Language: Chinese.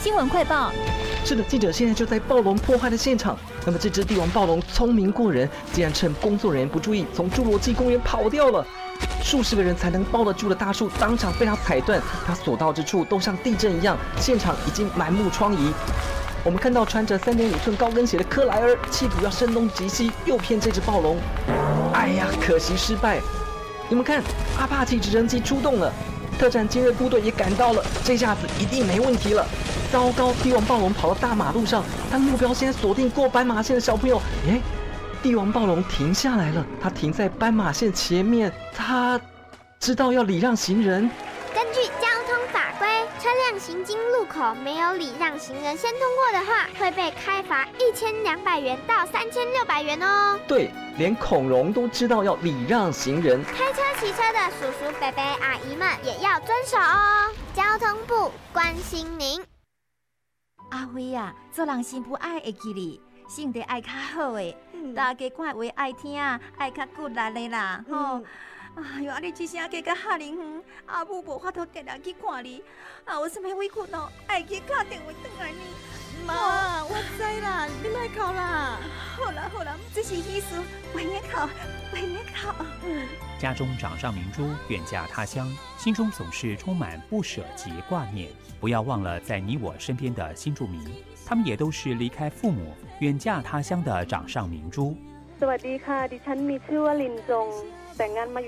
新闻快报。 是的，记者现在就在暴龙破坏的现场。那么这只帝王暴龙聪明过人，竟然趁工作人员不注意，从侏罗纪公园跑掉了。数十个人才能抱得住的大树，当场被它踩断。它所到之处都像地震一样，现场已经满目疮痍。我们看到穿着3.5寸高跟鞋的克莱尔，企图要声东击西，诱骗这只暴龙。哎呀，可惜失败。你们看，阿帕奇直升机出动了，特战精锐部队也赶到了，这下子一定没问题了。糟糕，帝王暴龙跑到大马路上，他目标现在锁定过斑马线的小朋友。帝王暴龙停下来了，他停在斑马线前面，他知道要礼让行人。 根据交通法规，车辆行经路口没有礼让行人先通过的话，会被开罚1200元到3600元哦。 对，连恐龙都知道要礼让行人。 开车骑车的叔叔伯伯阿姨们也要遵守哦。交通部关心您。 阿辉啊，做人心不爱会记哩，性格爱较好的，大家讲话爱听，爱较骨力的啦，吼。哎呦，你这声加较吓人远，阿母无法度定定去看你，有什么委屈哦，爱去打电话转来呢。 妈，我知啦，你莫哭啦。 好啦，这是意思，为你哭。 家中掌上明珠远嫁他乡，心中总是充满不舍及挂念。不要忘了在你我身边的新住民，他们也都是离开父母远嫁他乡的掌上明珠。 สวัสดีค่ะดิฉันมีชื่อว่าลินจงแต่งงานมาอยู่